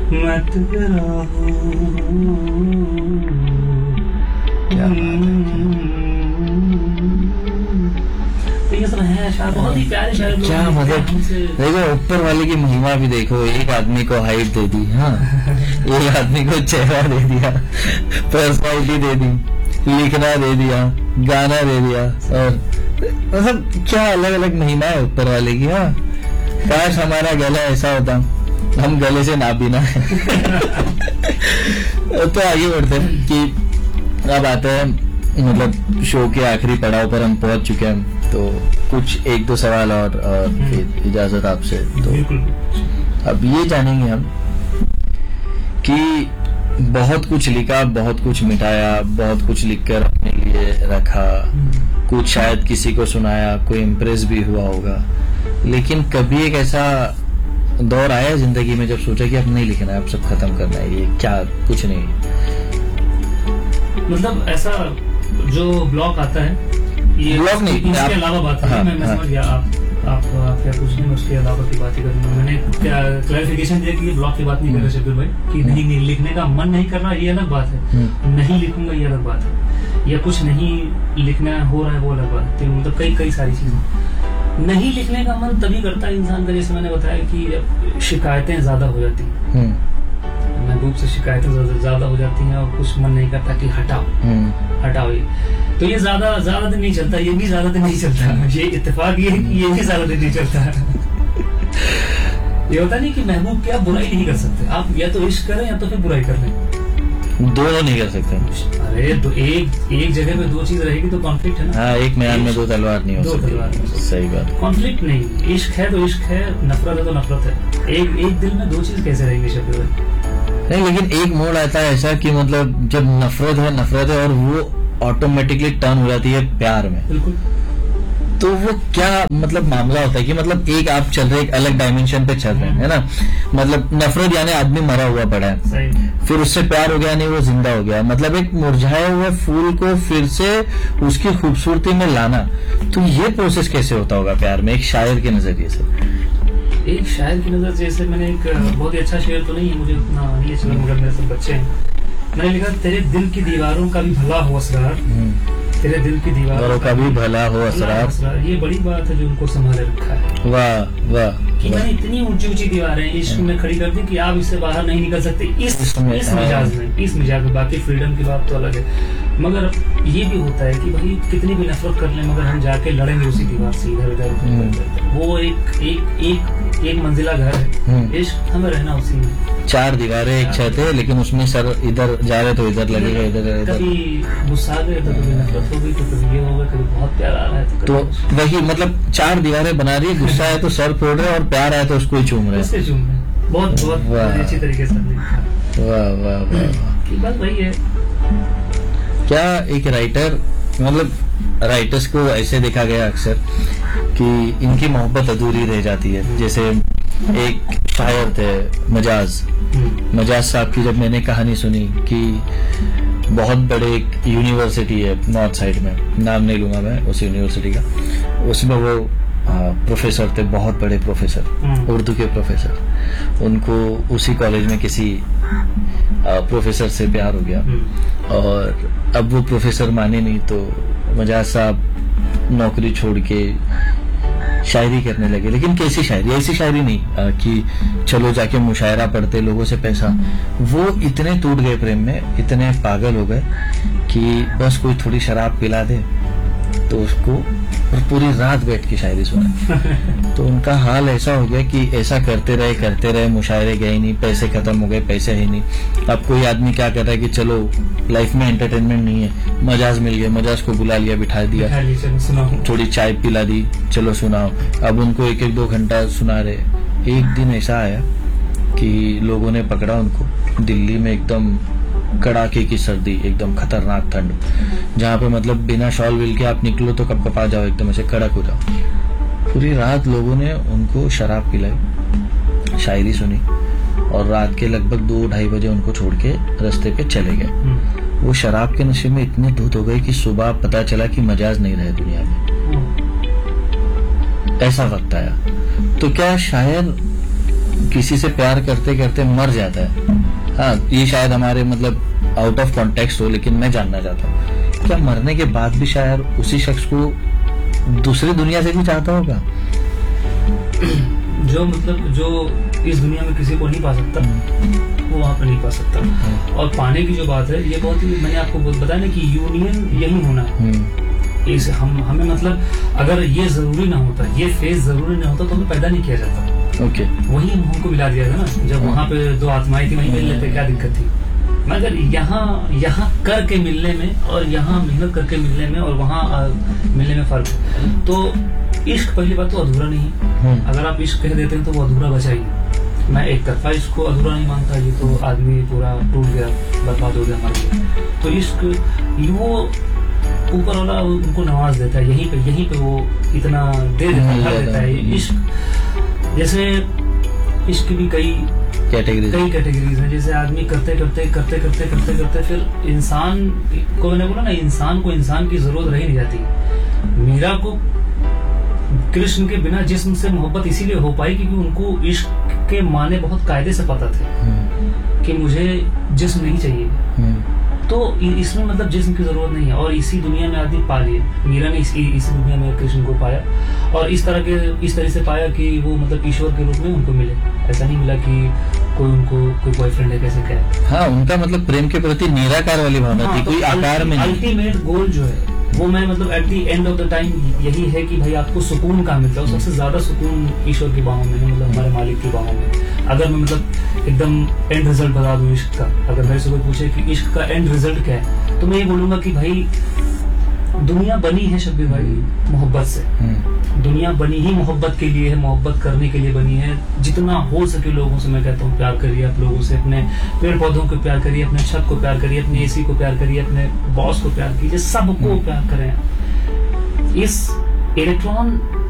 मत रहो। क्या बात है, तो ये सब है शायर, बहुत ही प्यारे शायर लोग क्या हैं, मतलब हमसे- देखो ऊपर वाले की महिमा भी देखो। एक आदमी को हाइट दे दी, हाँ, एक आदमी को चेहरा दे दिया, पर्सनैलिटी दे दी, लिखना दे दिया, गाना दे दिया, और मतलब क्या अलग अलग महिमा है ऊपर वाले की। हाँ, काश हमारा गला ऐसा होता, हम गले से ना बिना। तो आगे बढ़ते हैं कि अब आते हैं मतलब शो के आखिरी पड़ाव पर हम पहुंच चुके हैं, तो कुछ एक दो सवाल और फिर इजाजत आपसे। तो बिल्कुल। अब ये जानेंगे हम कि बहुत कुछ लिखा, बहुत कुछ मिटाया, बहुत कुछ लिखकर अपने लिए रखा, कुछ शायद किसी को सुनाया, कोई इम्प्रेस भी हुआ होगा, लेकिन कभी एक ऐसा दौर आया जिंदगी में जब सोचा कि अब नहीं लिखना है, अब सब खत्म करना है, ये क्या कुछ नहीं। मतलब ऐसा जो ब्लॉक आता है, ये ब्लॉक नहीं, इसके आप- अलावा बात है। हाँ, मैं हाँ। समझ गया आप क्या कुछ नहीं, उसके अलावा की बात ही करूंगा। मैंने क्या क्लैरिफिकेशन दिया कि ये ब्लॉक की बात नहीं कर रहे शब्बीर भाई, कि नहीं लिखने का मन नहीं कर रहा, ये अलग बात है। नहीं लिखूंगा, ये अलग बात है। या कुछ नहीं लिखना हो रहा है, वो अलग बात है। तो मतलब कई सारी चीजें। नहीं लिखने का मन तभी करता है इंसान का, जैसे मैंने बताया कि जब शिकायतें ज्यादा हो जाती हैं, महबूब से शिकायतें ज्यादा हो जाती हैं और कुछ मन नहीं करता कि हटाओ ये। तो ये ज्यादा दिन नहीं चलता, ये भी ज्यादा दिन नहीं चलता। ये इत्तेफाक ये है कि ये भी ज्यादा दिन नहीं चलता। ये होता नहीं कि महबूब की आप बुराई नहीं कर सकते, आप या तो इश्क करें या तो फिर बुराई कर लें, दोनों नहीं कर सकते। अरे तो एक जगह पे दो चीज रहेगी तो कॉन्फ्लिक्ट है ना। हाँ, एक मैदान में दो तलवार नहीं हो दो तलवार नहीं हो सकती। सकती। सही बात। कॉन्फ्लिक्ट नहीं, इश्क है तो इश्क है, नफरत है तो नफरत है। एक दिल में दो चीज कैसे रहेंगी शब्बीर भाई? नहीं, लेकिन एक मोड़ आता है ऐसा कि मतलब जब नफरत है और वो ऑटोमेटिकली टर्न हो जाती है प्यार में, बिल्कुल। तो वो क्या मतलब मामला होता है कि मतलब एक आप चल रहे, एक अलग डायमेंशन पे चल रहे हैं, है ना। मतलब नफरत यानी आदमी मरा हुआ पड़ा है, सही। फिर उससे प्यार हो गया, नहीं वो जिंदा हो गया। मतलब एक मुरझाए हुए फूल को फिर से उसकी खूबसूरती में लाना, तो ये प्रोसेस कैसे होता होगा प्यार में, एक शायर के नजरिए से? एक शायर की नजर जैसे मैंने एक बहुत ही अच्छा शेर तो नहीं है, मुझे उतना नहीं अच्छा, मगर मेरे सब बच्चे हैं, मैंने लिखा तेरे दिल की दीवारों का भी भला हो असरार, तेरे दिल की दीवारों का भी भला हो असरार। ये बड़ी बात है जो उनको संभाले रखा है। वाह वाह। कि मैंने इतनी ऊंची दीवारें इश्क में खड़ी कर दी कि आप इससे बाहर नहीं निकल सकते, इस मिजाज में। बाकी फ्रीडम की बात तो अलग है, मगर ये भी होता है कि भाई कितनी भी नफरत कर लें, मगर हम जाके लड़ेंगे उसी दीवार से, इधर उधर। वो एक मंजिला घर है, इश्क हमें रहना उसी में। चार दीवारें एक छत है, लेकिन उसमें सर इधर जा रहे तो इधर लगेगा, इधर। कभी गुस्सा आ गए तो कभी नफरत हो गई, तो कभी ये हो गया, कभी बहुत प्यार आ रहा है तो वही मतलब चार दीवारें बना रही है, गुस्सा है तो सर फोड़ रहे और प्यार है तो उसको ही चूम रहे। बहुत अच्छी तरीके से। वाह वाह वाह। बस वही है। क्या एक राइटर, मतलब राइटर्स को ऐसे देखा गया अक्सर कि इनकी मोहब्बत अधूरी रह जाती है। जैसे एक शायर थे मजाज साहब की, जब मैंने कहानी सुनी कि बहुत बड़े एक यूनिवर्सिटी है नॉर्थ साइड में, नाम नहीं लूंगा मैं उस यूनिवर्सिटी का, उसमें वो प्रोफेसर थे, बहुत बड़े प्रोफेसर, उर्दू के प्रोफेसर। उनको उसी कॉलेज में किसी प्रोफेसर से प्यार हो गया और अब वो प्रोफेसर माने नहीं, तो मजाज साहब नौकरी छोड़ के शायरी करने लगे। लेकिन कैसी शायरी, ऐसी शायरी नहीं कि चलो जाके मुशायरा पढ़ते, लोगों से पैसा। वो इतने टूट गए प्रेम में, इतने पागल हो गए कि बस कोई थोड़ी शराब पिला दे तो उसको, और पूरी रात बैठ के शायरी सुना। तो उनका हाल ऐसा हो गया कि ऐसा करते रहे, मुशायरे गए नहीं, पैसे खत्म हो गए, पैसे ही नहीं। अब कोई आदमी क्या कर रहा है कि चलो लाइफ में एंटरटेनमेंट नहीं है, मजाज मिल गया, मजाज को बुला लिया, बिठा दिया, थोड़ी चाय पिला दी, चलो सुनाओ। अब उनको एक 2 घंटा सुना रहे। एक दिन ऐसा आया कि लोगों ने पकड़ा उनको दिल्ली में, एकदम कड़ाके की सर्दी, एकदम खतरनाक ठंड, जहाँ पे मतलब बिना शॉल विल के आप निकलो तो कपकपा जाओ, एकदम ऐसे कड़क हो जाओ। पूरी रात लोगों ने उनको शराब पिलाई, शायरी सुनी और रात के लगभग 2-2:30 बजे उनको छोड़ के रास्ते पे चले गए। वो शराब के नशे में इतने धुत हो गए कि सुबह पता चला कि मजाज नहीं रहे दुनिया में। ऐसा वक्त आया। तो क्या शायर किसी से प्यार करते करते मर जाता है, हाँ ये शायद हमारे मतलब आउट ऑफ कॉन्टेक्स्ट हो, लेकिन मैं जानना चाहता हूँ क्या मरने के बाद भी शायद उसी शख्स को दूसरी दुनिया से भी चाहता होगा? जो इस दुनिया में किसी को नहीं पा सकता वो वहां पे नहीं पा सकता। और पाने की जो बात है ये बहुत ही, मैंने आपको बताया ना कि यूनियन यही होना है। इस हमें मतलब अगर ये जरूरी ना होता, ये फेज जरूरी ना होता तो हमें पैदा नहीं किया जाता। ओके, वही हमको मिला दिया था ना, जब वहां पे दो आत्माएं थी वहीं मिल लेते, क्या दिक्कत थी? मगर यहाँ करके मिलने में और यहाँ मेहनत करके मिलने में और वहाँ मिलने में फर्क है। तो इश्क पहली बात तो अधूरा नहीं है। अगर आप इश्क कह देते हैं तो वो अधूरा बचा ही। मैं एक तरफा इसको अधूरा नहीं मानता, ये तो आदमी पूरा टूट गया, बर्बाद हो गया, मर गया। तो इश्क वो ऊपर वाला उनको नवाज देता है, यहीं पे वो इतना दे देता है। इश्क जैसे इश्क भी कई कैटेगरीज हैं। जैसे आदमी करते करते फिर इंसान को, मैंने बोला ना, इंसान को इंसान की जरूरत रह नहीं जाती। मीरा को कृष्ण के बिना जिस्म से मोहब्बत इसीलिए हो पाई क्योंकि उनको इश्क के माने बहुत कायदे से पता थे कि मुझे जिस्म नहीं चाहिए। तो इसमें मतलब जिस्म की जरूरत नहीं है। और इसी दुनिया में आदमी पा लिए, मीरा ने इसी दुनिया में कृष्ण को पाया और इस तरह से पाया कि वो मतलब ईश्वर के रूप में उनको मिले। ऐसा नहीं मिला कि कोई बॉयफ्रेंड है कैसे क्या। हाँ, उनका मतलब प्रेम के प्रति निराकार वाली भावना थी, कोई आकार में नहीं। अल्टीमेट गोल जो है वो मैं मतलब at the end of the time यही है कि भाई आपको सुकून कहाँ मिलता है। सबसे ज्यादा सुकून ईश्वर की बाहों में है, मतलब हमारे मालिक की बाहों में। अगर मैं मतलब एकदम एंड रिजल्ट बता दूं इश्क का, अगर मेरे से कोई पूछे कि इश्क का एंड रिजल्ट क्या है, तो मैं ये बोलूंगा कि भाई दुनिया बनी है शब्बीर भाई मोहब्बत से। दुनिया बनी ही मोहब्बत के लिए है, मोहब्बत करने के लिए बनी है। जितना हो सके लोगों से मैं कहता हूँ प्यार करिए आप लोगों से, अपने पेड़ पौधों को प्यार करिए, अपने छत को प्यार करिए, अपने एसी को प्यार करिए, अपने बॉस को प्यार कीजिए, सबको प्यार करें। इस इलेक्ट्रॉन